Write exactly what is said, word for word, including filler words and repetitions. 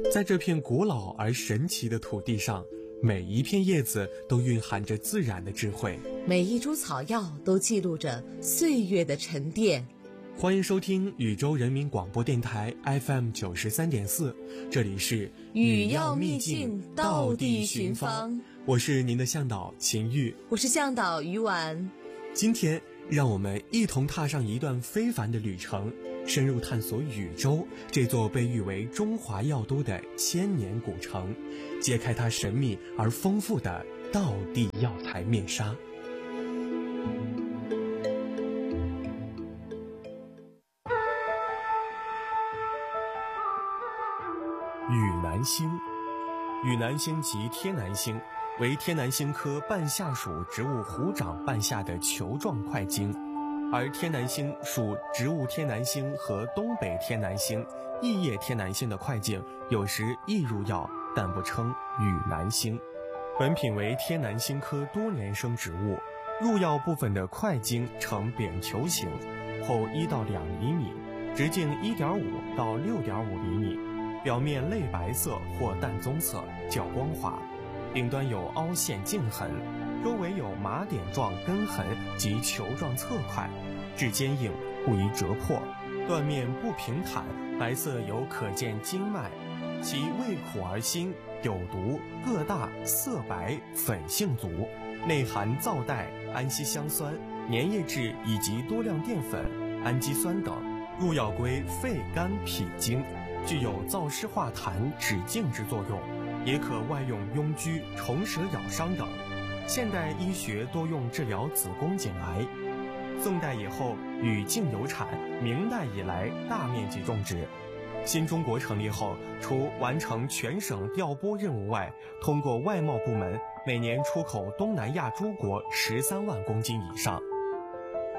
在这片古老而神奇的土地上，每一片叶子都蕴含着自然的智慧， 每一株草药都记录着岁月的沉淀。 欢迎收听宇宙人民广播电台 F M 九十三点四，这里是语要秘境，道地寻芳。 我是您的向导秦玉， 我是向导于婉。 今天让我们一同踏上一段非凡的旅程，深入探索禹州这座被誉为中华药都的千年古城，揭开它神秘而丰富的道地药材面纱。雨南星，雨南星即天南星，为天南星科半夏属植物虎掌半夏的球状块茎，而天南星属植物天南星和东北天南星、异叶天南星的块茎有时亦入药，但不称雨南星。本品为天南星科多年生植物，入药部分的块茎呈扁球形，厚一到两厘米，直径一点五到六点五厘米。表面类白色或淡棕色，较光滑，顶端有凹陷茎痕，周围有麻点状根痕及球状侧块，质坚硬，不易折破，断面不平坦，白色有可见经脉，其味苦而辛，有毒，个大，色白，粉性足，内含皂带、氨烯香酸、粘液质以及多量淀粉、氨基酸等，入药归肺、肝、脾经，具有燥湿化痰、止痉之作用，也可外用痈疽、虫蛇咬伤等。现代医学多用治疗子宫颈癌。宋代以后与泾有产，明代以来大面积种植。新中国成立后，除完成全省调拨任务外，通过外贸部门每年出口东南亚诸国十三万公斤以上。